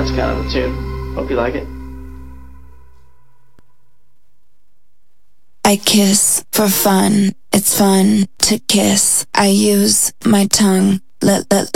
that's kind of the tune. Hope you like it. I kiss for fun. It's fun to kiss. I use my tongue. Let